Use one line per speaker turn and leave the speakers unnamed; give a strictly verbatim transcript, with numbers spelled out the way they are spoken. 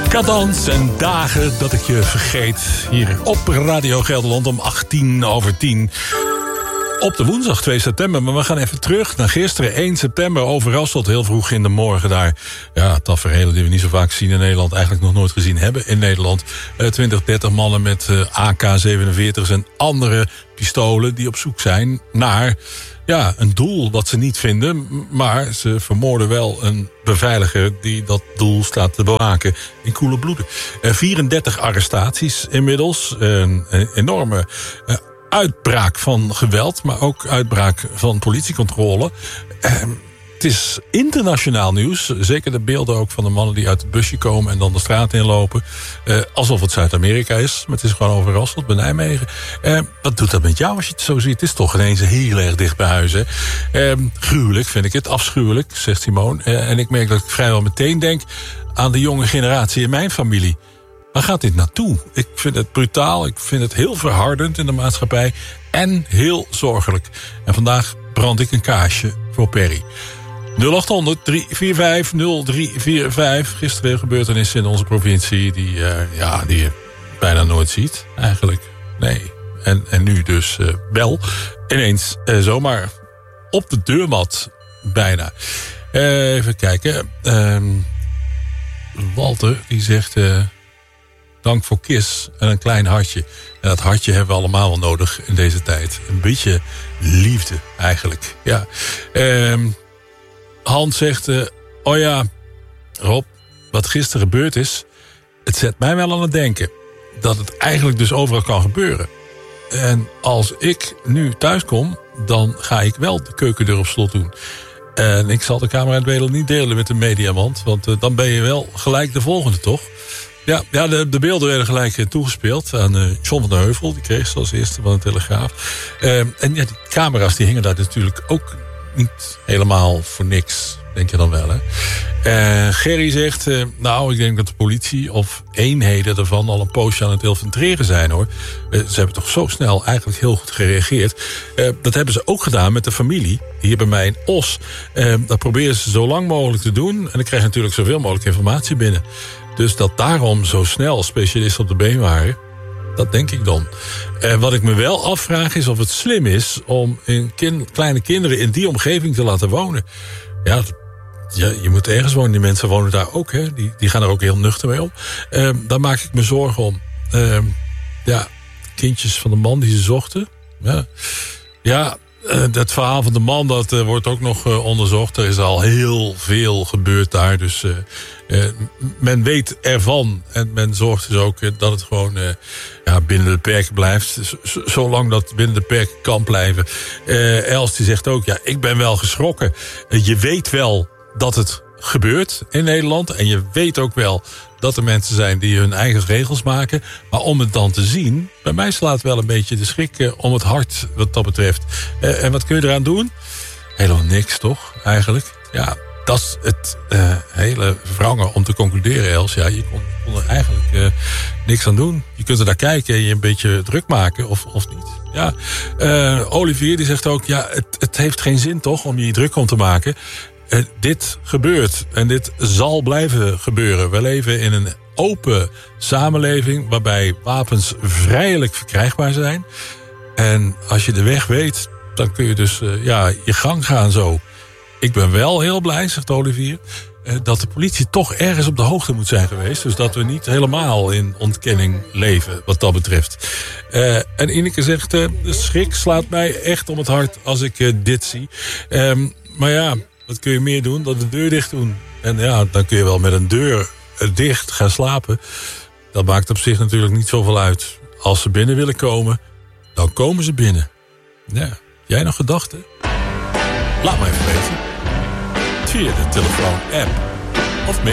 Cadans en dagen dat ik je vergeet. Hier op Radio Gelderland om achttien over tien. Op de woensdag twee september, maar we gaan even terug naar gisteren één september. Overrasseld heel vroeg in de morgen daar. Ja, tafereelen die we niet zo vaak zien in Nederland. Eigenlijk nog nooit gezien hebben in Nederland. Uh, twintig, dertig mannen met uh, A K zevenenveertig's en andere pistolen die op zoek zijn naar ja, een doel dat ze niet vinden. Maar ze vermoorden wel een beveiliger die dat doel staat te bewaken in koele bloeden. Uh, vierendertig arrestaties inmiddels. Een, een enorme uh, uitbraak van geweld, maar ook uitbraak van politiecontrole. Uh, het is internationaal nieuws. Zeker de beelden ook van de mannen die uit het busje komen en dan de straat inlopen. Uh, alsof het Zuid-Amerika is. Maar het is gewoon overrasseld bij Nijmegen. Uh, wat doet dat met jou als je het zo ziet? Het is toch ineens heel erg dicht bij huis. Hè? Uh, gruwelijk vind ik het. Afschuwelijk, zegt Simone. Uh, en ik merk dat ik vrijwel meteen denk aan de jonge generatie in mijn familie. Waar gaat dit naartoe? Ik vind het brutaal. Ik vind het heel verhardend in de maatschappij. En heel zorgelijk. En vandaag brand ik een kaarsje voor Perry. nul acht honderd, drie vier vijf, nul drie vier vijf. Gisteren gebeurtenissen in onze provincie die, uh, ja, die je bijna nooit ziet. Eigenlijk, nee. En, en nu dus uh, wel. Ineens uh, zomaar op de deurmat. Bijna. Uh, even kijken. Uh, Walter, die zegt Uh, dank voor Kiss en een klein hartje. En dat hartje hebben we allemaal wel nodig in deze tijd. Een beetje liefde eigenlijk. Ja. Uh, Hans zegt, uh, oh ja, Rob, wat gisteren gebeurd is, het zet mij wel aan het denken dat het eigenlijk dus overal kan gebeuren. En als ik nu thuis kom, dan ga ik wel de keukendeur op slot doen. En ik zal de camera en dwelen niet delen met de mediamand, want uh, dan ben je wel gelijk de volgende, toch? Ja, ja de, de beelden werden gelijk toegespeeld aan uh, John van der Heuvel. Die kreeg ze als eerste van de Telegraaf. Uh, en ja, die camera's die hingen daar natuurlijk ook niet helemaal voor niks. Denk je dan wel, hè? Uh, Gerry zegt, uh, nou, ik denk dat de politie of eenheden ervan al een poosje aan het infiltreren zijn, hoor. Uh, ze hebben toch zo snel eigenlijk heel goed gereageerd. Uh, dat hebben ze ook gedaan met de familie. Hier bij mij in Os. Uh, dat proberen ze zo lang mogelijk te doen. En dan krijg je natuurlijk zoveel mogelijk informatie binnen. Dus dat daarom zo snel specialisten op de been waren, dat denk ik dan. En wat ik me wel afvraag is of het slim is om in kind, kleine kinderen in die omgeving te laten wonen. Ja, ja, je moet ergens wonen. Die mensen wonen daar ook. Hè? Die, die gaan er ook heel nuchter mee om. Uh, daar maak ik me zorgen om. Uh, ja, kindjes van de man die ze zochten. Ja, ja uh, het verhaal van de man, dat uh, wordt ook nog uh, onderzocht. Er is al heel veel gebeurd daar. Dus uh, uh, men weet ervan. En men zorgt dus ook uh, dat het gewoon uh, ja, binnen de perken blijft. Z- zolang dat binnen de perken kan blijven. Uh, Els die zegt ook, ja, ik ben wel geschrokken. Uh, je weet wel dat het gebeurt in Nederland. En je weet ook wel dat er mensen zijn die hun eigen regels maken. Maar om het dan te zien, bij mij slaat wel een beetje de schrik uh, om het hart wat dat betreft. Uh, en wat kun je eraan doen? Helemaal niks, toch? Eigenlijk. Ja, dat is het uh, hele wrange om te concluderen, Els. Ja, je kon, kon er eigenlijk uh, niks aan doen. Je kunt er naar kijken en je een beetje druk maken of, of niet. Ja, uh, Olivier die zegt ook, ja, het, het heeft geen zin toch om je druk om te maken. Uh, dit gebeurt en dit zal blijven gebeuren. We leven in een open samenleving waarbij wapens vrijelijk verkrijgbaar zijn. En als je de weg weet, dan kun je dus uh, ja, je gang gaan zo. Ik ben wel heel blij, zegt Olivier, uh, dat de politie toch ergens op de hoogte moet zijn geweest. Dus dat we niet helemaal in ontkenning leven wat dat betreft. Uh, en Ineke zegt, uh, de schrik slaat mij echt om het hart als ik uh, dit zie. Um, maar ja, wat kun je meer doen dan de deur dicht doen? En ja, dan kun je wel met een deur dicht gaan slapen. Dat maakt op zich natuurlijk niet zoveel uit. Als ze binnen willen komen, dan komen ze binnen. Ja, jij nog gedachten? Laat me even weten. Via de telefoon-app. Of